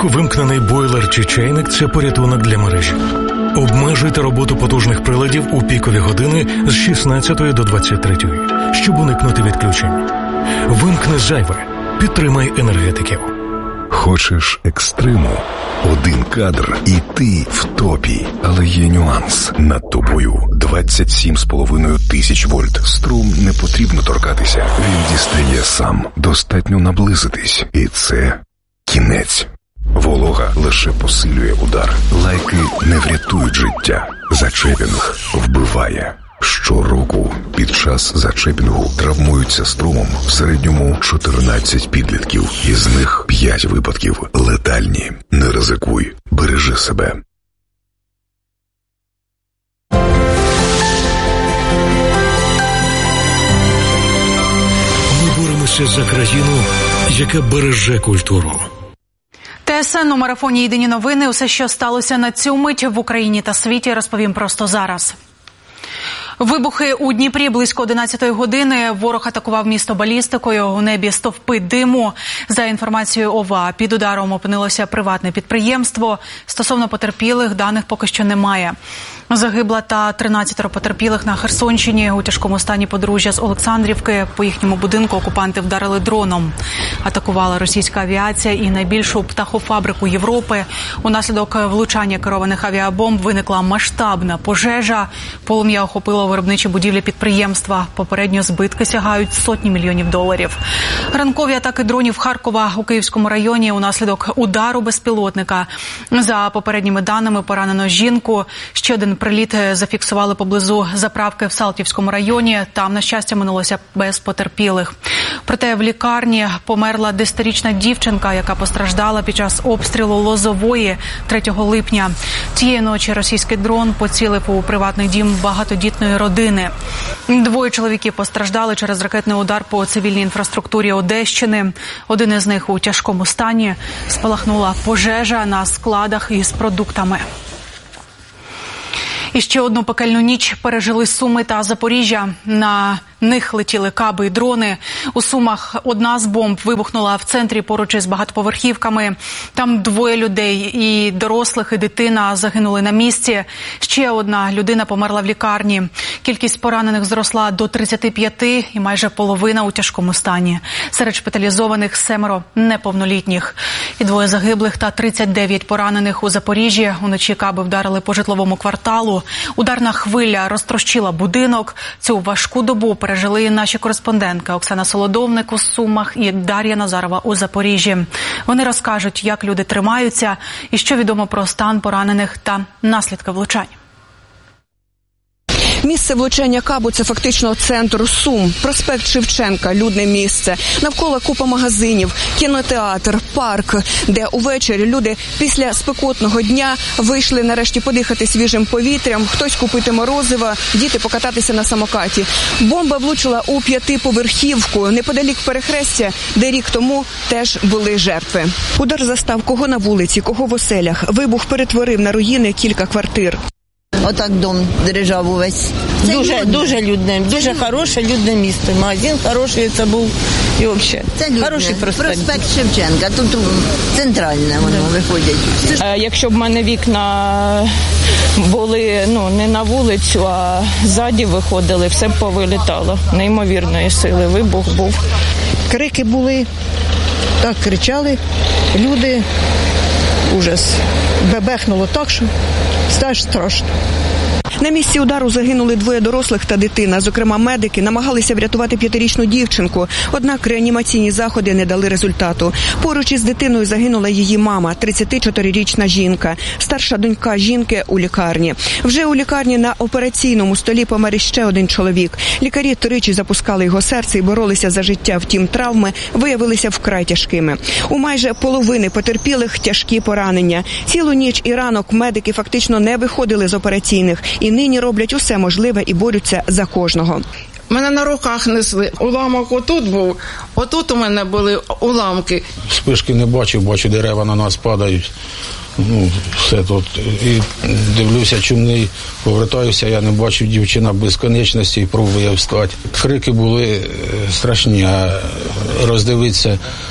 Швидко вимкнений бойлер чи чайник – це порятунок для мережі. Обмежуйте роботу потужних приладів у пікові години з 16 до 23, щоб уникнути відключень. Вимкни зайве. Підтримай енергетиків. Хочеш екстриму? Один кадр і ти в топі. Але є нюанс. Над тобою 27,5 тисяч вольт. Струм не потрібно торкатися. Він дістає сам. Достатньо наблизитись. І це кінець. Волога лише посилює удар. Лайки не врятують життя. Зачепінг вбиває. Щороку під час зачепінгу травмуються струмом в середньому 14 підлітків. Із них 5 випадків летальні. Не ризикуй. Бережи себе. Ми боремося за країну, яка береже культуру. ТСН у марафоні «Єдині новини». Усе, що сталося на цю мить в Україні та світі, розповім просто зараз. Вибухи у Дніпрі близько 11-ї години. Ворог атакував місто балістикою. У небі стовпи диму. За інформацією ОВА, під ударом опинилося приватне підприємство. Стосовно потерпілих, даних поки що немає. Загибла та 13 потерпілих на Херсонщині. У тяжкому стані подружжя з Олександрівки. По їхньому будинку окупанти вдарили дроном. Атакувала російська авіація і найбільшу птахофабрику Європи. Унаслідок влучання керованих авіабомб виникла масштабна пожежа. Полум'я охопило виробничі будівлі підприємства. Попередньо збитки сягають сотні мільйонів доларів. Ранкові атаки дронів Харкова у Київському районі унаслідок удару безпілотника. За попередніми даними поранено жінку. Ще один приліт зафіксували поблизу заправки в Салтівському районі. Там, на щастя, минулося без потерпілих. Проте в лікарні померла 10-річна дівчинка, яка постраждала під час обстрілу Лозової 3 липня. Тієї ночі російський дрон поцілив у приватний дім багатодітної родини. 2 чоловіків постраждали через ракетний удар по цивільній інфраструктурі Одещини. Один із них у тяжкому стані. Спалахнула пожежа на складах із продуктами. І ще одну пекельну ніч пережили Суми та Запоріжжя. На них летіли каби і дрони. У Сумах одна з бомб вибухнула в центрі поруч із багатоповерхівками. Там 2 людей, і дорослих, і дитина, загинули на місці. Ще одна людина померла в лікарні. Кількість поранених зросла до 35 і майже половина у тяжкому стані. Серед шпиталізованих 7 неповнолітніх. І 2 загиблих та 39 поранених у Запоріжжі. Уночі каби вдарили по житловому кварталу. Ударна хвиля розтрощила будинок. Цю важку добу пережили наші кореспондентки Оксана Солодовник у Сумах і Дар'я Назарова у Запоріжжі. Вони розкажуть, як люди тримаються і що відомо про стан поранених та наслідки влучань. Місце влучання кабу – це фактично центр Сум. Проспект Шевченка – людне місце. Навколо купа магазинів, кінотеатр, парк, де увечері люди після спекотного дня вийшли нарешті подихати свіжим повітрям, хтось купити морозива, діти покататися на самокаті. Бомба влучила у 5-поверхівку, неподалік перехрестя, де рік тому теж були жертви. Удар застав кого на вулиці, кого в оселях. Вибух перетворив на руїни кілька квартир. Отак дом дрижав увесь. Дуже людне, дуже хороше людне місто. Магазин хороший це був і взагалі. Це хороший проспект Шевченка, тут центральне воно виходить. Якщо б в мене вікна були не на вулицю, а ззаді виходили, все б повилітало. Неймовірної сили вибух був. Крики були, так кричали, люди, ужас. Бебехнуло так, що стаж страшно. На місці удару загинули 2 дорослих та дитина. Зокрема, медики намагалися врятувати 5-річну дівчинку. Однак реанімаційні заходи не дали результату. Поруч із дитиною загинула її мама, 34-річна жінка. Старша донька жінки у лікарні. Вже у лікарні на операційному столі помер іще 1 чоловік. Лікарі 3 запускали його серце і боролися за життя. Втім, травми виявилися вкрай тяжкими. У майже половини потерпілих тяжкі поранення. Цілу ніч і ранок медики фактично не виходили з операційних. І нині роблять усе можливе і борються за кожного. Мене на руках несли. Уламок отут був, отут у мене були уламки. Спишки не бачу дерева на нас падають. Все тут. І дивлюся, чумний, повертаюся, я не бачу, дівчина безконечності і пробує встати. Крики були страшні, а роздивитися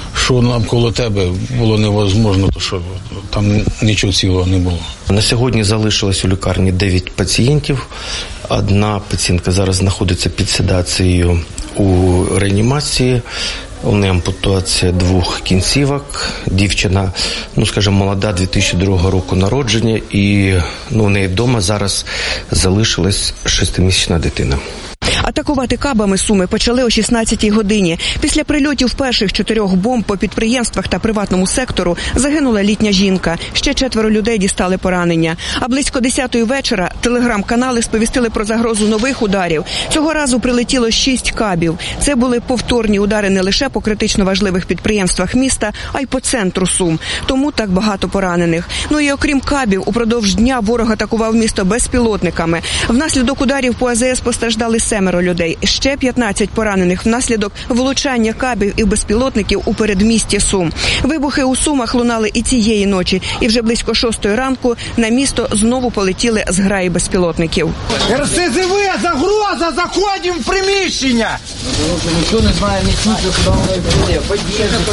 що нам коло тебе було невозможно, то що там нічого цілого не було. На сьогодні залишилось у лікарні 9 пацієнтів. Одна пацієнтка зараз знаходиться під седацією у реанімації. У неї ампутація 2 кінцівок. Дівчина, молода, 2002 року народження. І у неї вдома зараз залишилась 6-місячна дитина. Атакувати кабами Суми почали о 16-й годині. Після прильотів перших 4 бомб по підприємствах та приватному сектору загинула літня жінка. Ще 4 людей дістали поранення. А близько 10-ї вечора телеграм-канали сповістили про загрозу нових ударів. Цього разу прилетіло 6 кабів. Це були повторні удари не лише по критично важливих підприємствах міста, а й по центру Сум. Тому так багато поранених. І окрім кабів, упродовж дня ворог атакував місто безпілотниками. Внаслідок ударів по АЗС постраждали 7 людей. Ще 15 поранених внаслідок влучання кабів і безпілотників у передмісті Сум. Вибухи у Сумах лунали і цієї ночі. І вже близько 6-ї ранку на місто знову полетіли зграї безпілотників. РСЗВ, загроза, заходимо в приміщення! Ніхто не знає, ні смисла, куди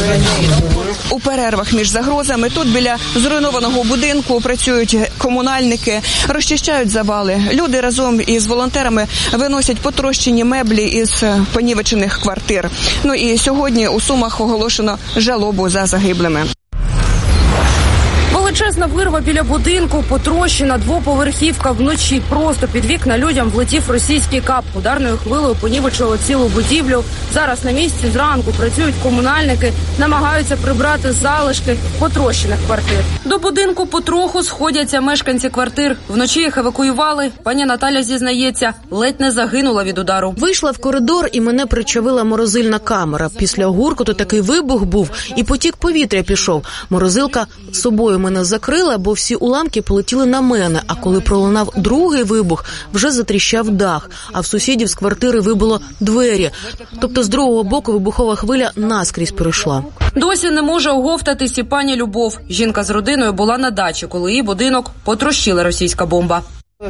У перервах між загрозами тут біля зруйнованого будинку працюють комунальники, розчищають завали. Люди разом із волонтерами виносять потрощені меблі із понівечених квартир. І сьогодні у Сумах оголошено жалобу за загиблими. Величезна вирва біля будинку, потрощена двоповерхівка. Вночі просто під вікна людям влетів російський каб. Ударною хвилею понівечило цілу будівлю. Зараз на місці зранку працюють комунальники, намагаються прибрати залишки потрощених квартир. До будинку потроху сходяться мешканці квартир. Вночі їх евакуювали. Пані Наталя зізнається, ледь не загинула від удару. Вийшла в коридор і мене причавила морозильна камера. Після гуркоту такий вибух був і потік повітря пішов. Морозилка собою мене закрила, бо всі уламки полетіли на мене, а коли пролунав другий вибух, вже затріщав дах, а в сусідів з квартири вибило двері. Тобто з другого боку вибухова хвиля наскрізь перейшла. Досі не може оговтатись і пані Любов. Жінка з родиною була на дачі, коли її будинок потрощила російська бомба.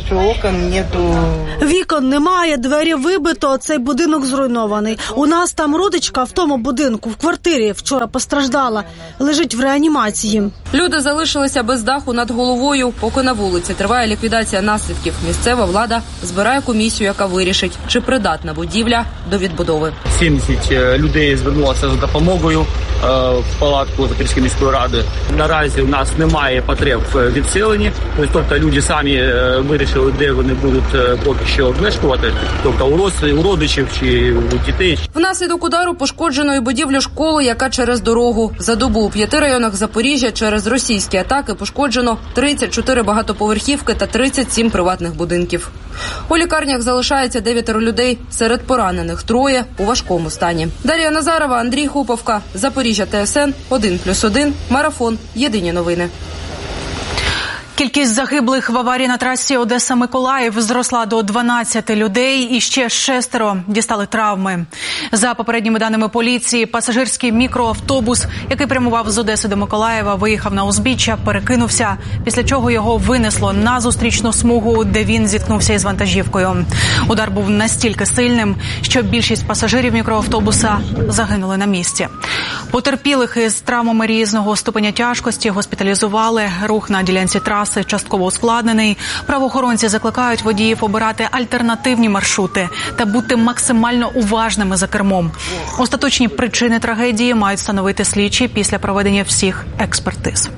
Вікон немає, двері вибито, цей будинок зруйнований. У нас там родичка в тому будинку, в квартирі, вчора постраждала, лежить в реанімації. Люди залишилися без даху над головою, поки на вулиці триває ліквідація наслідків. Місцева влада збирає комісію, яка вирішить, чи придатна будівля до відбудови. 70 людей звернулося за допомогою в палатку Запорізької міської ради. Наразі у нас немає потреб в відселенні, тобто люди самі вирішили, де вони будуть поки що мешкувати, тобто у родичів чи у дітей. Внаслідок удару пошкоджено і будівлю школи, яка через дорогу. За добу у 5 районах Запоріжжя через російські атаки пошкоджено 34 багатоповерхівки та 37 приватних будинків. У лікарнях залишається 9 людей, серед поранених 3 у важкому стані. Дар'я Назарова, Андрій Хуповка, Запоріжжя ТСН, 1+1, Марафон, Єдині новини. Кількість загиблих в аварії на трасі Одеса-Миколаїв зросла до 12 людей і ще 6 дістали травми. За попередніми даними поліції, пасажирський мікроавтобус, який прямував з Одеси до Миколаєва, виїхав на узбіччя, перекинувся, після чого його винесло на зустрічну смугу, де він зіткнувся із вантажівкою. Удар був настільки сильним, що більшість пасажирів мікроавтобуса загинули на місці. Потерпілих із травмами різного ступеня тяжкості госпіталізували. Рух на ділянці траси частково ускладнений. Правоохоронці закликають водіїв обирати альтернативні маршрути та бути максимально уважними за кермом. Остаточні причини трагедії мають встановити слідчі після проведення всіх експертиз.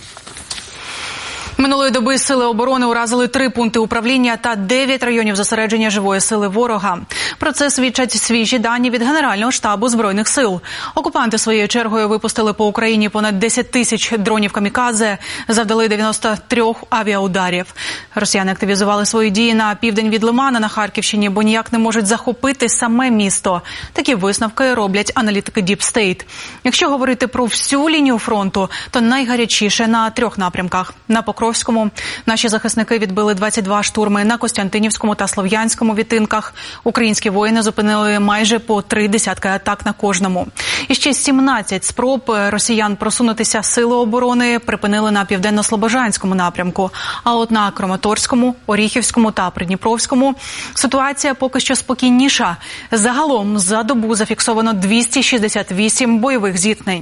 Минулої доби сили оборони уразили 3 пункти управління та 9 районів зосередження живої сили ворога. Про це свідчать свіжі дані від Генерального штабу Збройних сил. Окупанти своєю чергою випустили по Україні понад 10 тисяч дронів камікадзе, завдали 93 авіаударів. Росіяни активізували свої дії на південь від Лимана на Харківщині, бо ніяк не можуть захопити саме місто. Такі висновки роблять аналітики Deep State. Якщо говорити про всю лінію фронту, то найгарячіше на 3 напрямках – на Покровську, Придніпровському. Наші захисники відбили 22 штурми на Костянтинівському та Слов'янському відтинках. Українські воїни зупинили майже по 3 десятки атак на кожному. І ще 17 спроб росіян просунутися сили оборони припинили на Південно-Слобожанському напрямку. А от на Краматорському, Оріхівському та Придніпровському ситуація поки що спокійніша. Загалом за добу зафіксовано 268 бойових зіткнень.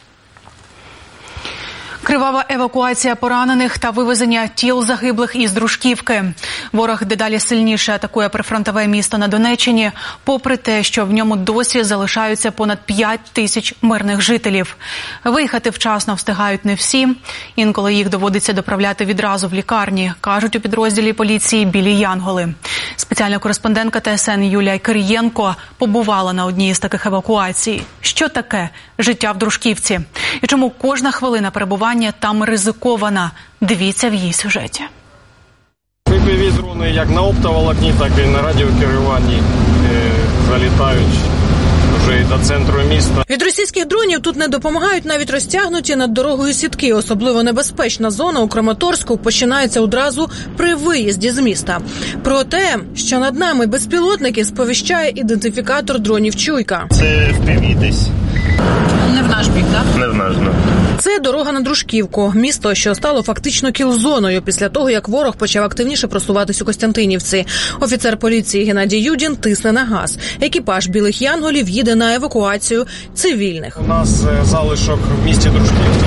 Кривава евакуація поранених та вивезення тіл загиблих із Дружківки. Ворог дедалі сильніше атакує прифронтове місто на Донеччині, попри те, що в ньому досі залишаються понад 5 тисяч мирних жителів. Виїхати вчасно встигають не всі. Інколи їх доводиться доправляти відразу в лікарні, кажуть у підрозділі поліції «Білі Янголи». Спеціальна кореспондентка ТСН Юлія Кирієнко побувала на одній із таких евакуацій. Що таке життя в Дружківці? І чому кожна хвилина перебування там ризикована? Дивіться в її сюжеті. Вибиві дрони як на оптоволокні, так і на радіокеруванні залітають вже і до центру міста. Від російських дронів тут не допомагають навіть розтягнуті над дорогою сітки. Особливо небезпечна зона у Краматорську починається одразу при виїзді з міста. Про те, що над нами безпілотники, сповіщає ідентифікатор дронів «Чуйка». Це впіві десь. Не в наш бік, так? Не в наш, не. Це дорога на Дружківку, місто, що стало фактично кіл-зоною після того, як ворог почав активніше просуватись у Костянтинівці. Офіцер поліції Геннадій Юдін тисне на газ. Екіпаж «Білих Янголів» їде на евакуацію цивільних. У нас залишок в місті Дружківці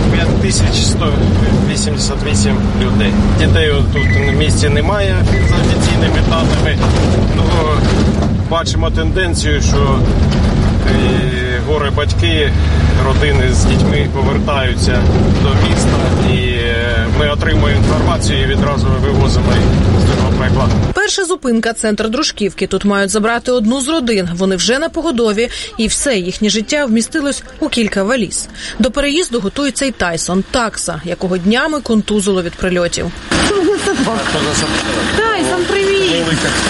5188 людей. Дітей тут в місті немає за офіційними даними. Бачимо тенденцію, що горе-батьки, родини з дітьми повертаються до міста, і ми отримуємо інформацію і відразу вивозимо з цього пекла. Перша зупинка – центр Дружківки. Тут мають забрати одну з родин. Вони вже на погодові, і все їхнє життя вмістилось у кілька валіз. До переїзду готується й Тайсон – такса, якого днями контузило від прильотів. Тайсон, привіт!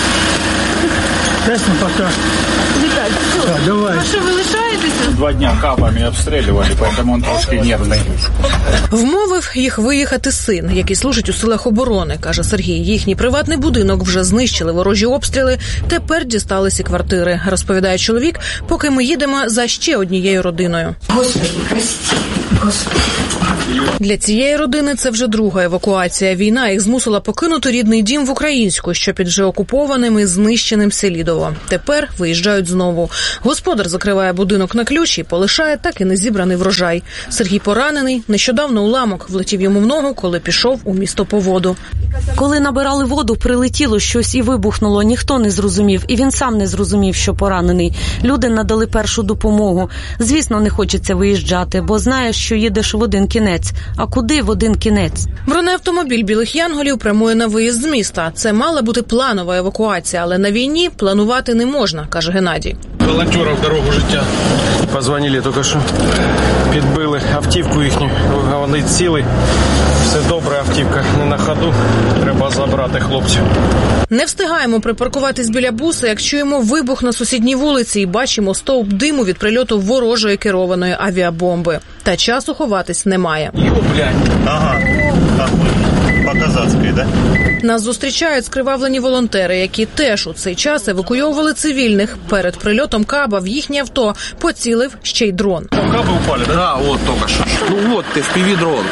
Честно, пока. Віталь, давай. А що, ви лишаєтеся? 2 дня кабами обстрілювали, поэтому он трошки нервний. Вмовив їх виїхати син, який служить у силах оборони, каже Сергій. Їхній приватний будинок вже знищили ворожі обстріли, тепер дісталися квартири, розповідає чоловік, поки ми їдемо за ще однією родиною. Господи, прости, Господи. Для цієї родини це вже друга евакуація. Війна їх змусила покинути рідний дім в Українську, що під вже окупованим і знищеним Селідово. Тепер виїжджають знову. Господар закриває будинок на ключ і полишає так і не зібраний врожай. Сергій поранений. Нещодавно уламок влетів йому в ногу, коли пішов у місто по воду. Коли набирали воду, прилетіло щось і вибухнуло. Ніхто не зрозумів. І він сам не зрозумів, що поранений. Люди надали першу допомогу. Звісно, не хочеться виїжджати, бо знаєш, що їдеш в один кінець. А куди в один кінець? Бронеавтомобіль «Білих Янголів» прямує на виїзд з міста. Це мала бути планова евакуація, але на війні планувати не можна, каже Геннадій. Волонтерів «Дорогу життя» позвонили тільки що. Підбили автівку їхню, вони ціли. Все добре, автівка не на ходу. Треба забрати хлопців. Не встигаємо припаркуватись біля буса, як чуємо вибух на сусідній вулиці і бачимо стовп диму від прильоту ворожої керованої авіабомби. Та часу ховатись немає. Ага, по-казацькій, да? Нас зустрічають скривавлені волонтери, які теж у цей час евакуйовували цивільних. Перед прильотом каба в їхнє авто поцілив ще й дрон. Каби упали, да? Да, вот только что. Ну вот, ты FPV дрон.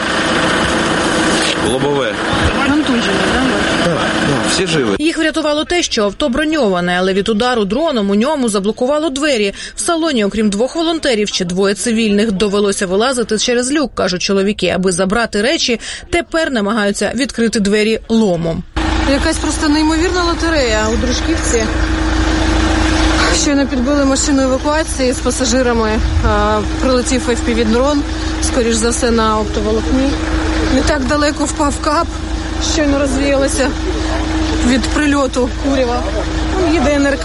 Лобове. Контужені, да, всі живі. Їх врятувало те, що авто броньоване, але від удару дроном у ньому заблокувало двері. В салоні, окрім 2 волонтерів, ще 2 цивільних. Довелося вилазити через люк, кажуть чоловіки. Аби забрати речі, тепер намагаються відкрити двері ломом. Якась просто неймовірна лотерея у Дружківці. Щойно підбили машину евакуації з пасажирами. Прилетів FPV-дрон, скоріш за все, на оптоволокні. Не так далеко впав кап, щойно розвіялося від прильоту курява. Їде НРК,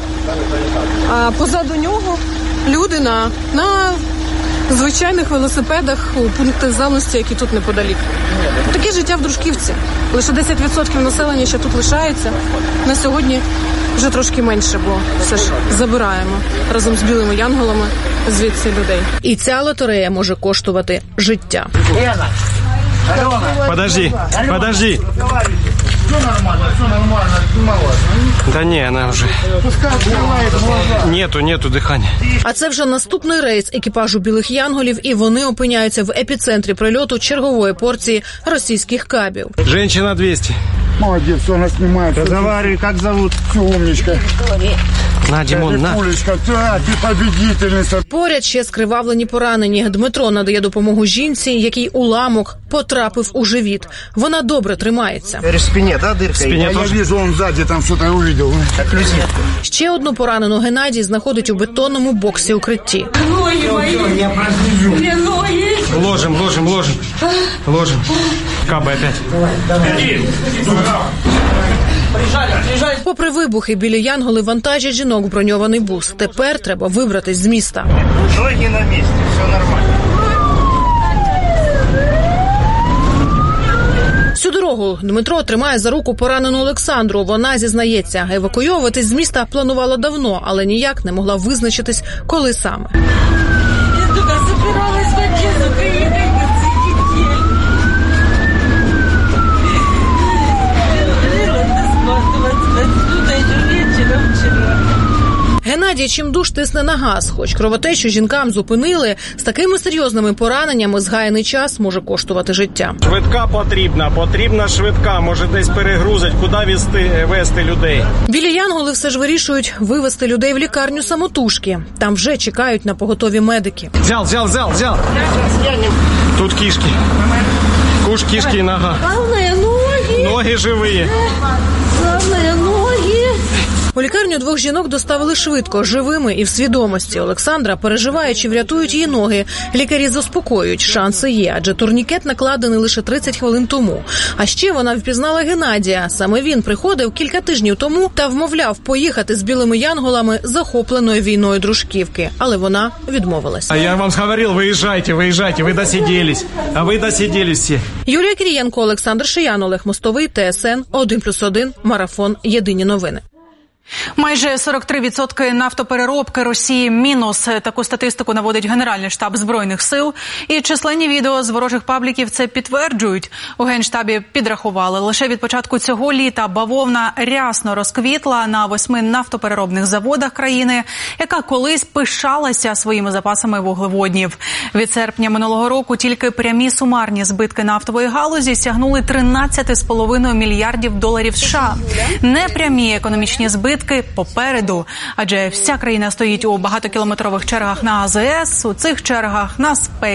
а позаду нього люди на звичайних велосипедах у пунктах зданості, які тут неподалік. Таке життя в Дружківці. Лише 10% населення ще тут лишається. На сьогодні вже трошки менше, бо все ж забираємо разом з білими янголами звідси людей. І ця лотерея може коштувати життя. Подожди. Все нормально, Да не, она уже... Нету дыхания. А це вже наступний рейс екіпажу «Білих Янголів», і вони опиняються в епіцентрі прильоту чергової порції російських кабів. Женщина 200. Молодец, все, она снимает. Разговаривай, как зовут? Все, умничка. На, Димон, на. Пулечка, ты победительница. Поряд ще скривавлені поранені. Дмитро надає допомогу жінці, який уламок потрапив у живіт. Вона добре тримається. В спине, да, дырка? Я вижу, он сзади там что-то увидел. Ще одну поранену Геннадій знаходить у бетонному боксі укритті. Ноги мои. Я прослежу. Ложим. Каба опять. Попри вибухи, білі янголи вантажать жінок в броньований бус. Тепер треба вибратись з міста. Ноги на місці, все нормально. Всю дорогу Дмитро тримає за руку поранену Олександру. Вона зізнається, евакуйовуватись з міста планувала давно, але ніяк не могла визначитись, коли саме. Я туди збиралась вообще з України. Геннадій чимдуж тисне на газ. Хоч кровотечу жінкам зупинили, з такими серйозними пораненнями згаяний час може коштувати життя. Швидка потрібна швидка, може десь перегрузить, куди везти людей. Білі янголи все ж вирішують вивезти людей в лікарню самотужки. Там вже чекають на поготові медики. Взял. Тут кишки. Кишки и нога. Главное, ноги. Ноги живые. Главное, ноги. У лікарню двох жінок доставили швидко, живими і в свідомості. Олександра переживає, чи врятують її ноги. Лікарі заспокоюють, шанси є, адже турнікет накладений лише 30 хвилин тому. А ще вона впізнала Геннадія. Саме він приходив кілька тижнів тому та вмовляв поїхати з білими янголами захопленої війною Дружківки. Але вона відмовилась. А я вам говорил, виїжджайте, ви досиділись. А ви досиділись всі. Юлія Кирієнко, Олександр Шиян, Олег Мостовий, ТСН 1+1, Марафон, Єдині новини. Майже 43% нафтопереробки Росії мінус. Таку статистику наводить Генеральний штаб Збройних сил. І численні відео з ворожих пабліків це підтверджують. У Генштабі підрахували. Лише від початку цього літа бавовна рясно розквітла на 8 нафтопереробних заводах країни, яка колись пишалася своїми запасами вуглеводнів. Від серпня минулого року тільки прямі сумарні збитки нафтової галузі сягнули 13,5 мільярдів доларів США. Непрямі економічні збитки попереду, адже вся країна стоїть у багатокілометрових чергах на АЗС, у цих чергах на СПЕ.